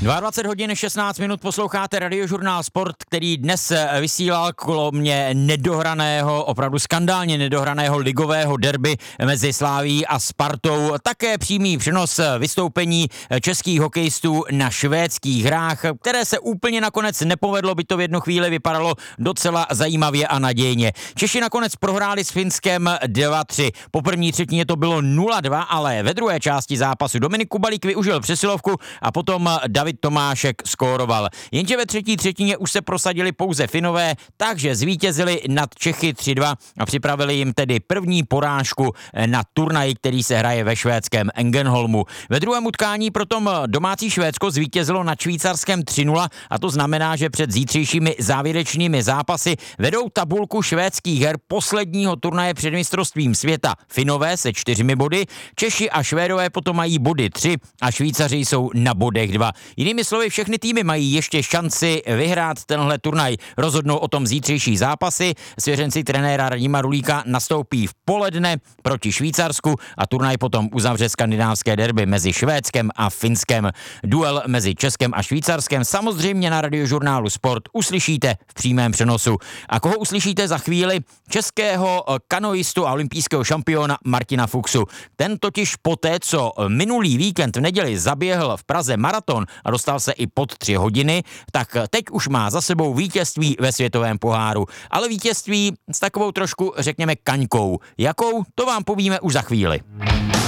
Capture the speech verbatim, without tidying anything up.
dvacet dva hodin šestnáct minut posloucháte Radiožurnál Sport, který dnes vysílal kromě nedohraného, opravdu skandálně nedohraného ligového derby mezi Slavií a Spartou také přímý přenos vystoupení českých hokejistů na švédských hrách, které se úplně nakonec nepovedlo, by to v jednu chvíli vypadalo docela zajímavě a nadějně. Češi nakonec prohráli s Finskem dva tři. Po první třetině to bylo nula dva, ale ve druhé části zápasu Dominik Kubalík využil přesilovku a potom David Tomášek skóroval. Jenže ve třetí třetině už se prosadili pouze Finové, takže zvítězili nad Čechy tři dva a připravili jim tedy první porážku na turnaji, který se hraje ve švédském Ängelholmu. Ve druhém utkání potom domácí Švédsko zvítězilo nad Švýcarskem tři nula a to znamená, že před zítřejšími závěrečnými zápasy vedou tabulku švédských her posledního turnaje před mistrovstvím světa Finové se čtyřmi body, Češi a Švédové potom mají body tři a Švýcaři jsou na bodech dva. Jinými slovy, všechny týmy mají ještě šanci vyhrát tenhle turnaj. Rozhodnou o tom zítřejší zápasy. Svěřenci trenéra Radima Rulíka nastoupí v poledne proti Švýcarsku a turnaj potom uzavře skandinávské derby mezi Švédskem a Finskem. Duel mezi Českem a Švýcarskem samozřejmě na Radiožurnálu Sport uslyšíte v přímém přenosu. A koho uslyšíte za chvíli? Českého kanoistu a olympijského šampiona Martina Fuchsu. Ten totiž poté, co minulý víkend v neděli zaběhl v Praze maraton a dostal se i pod tři hodiny, tak teď už má za sebou vítězství ve světovém poháru. Ale vítězství s takovou trošku, řekněme, kaňkou. Jakou? To vám povíme už za chvíli.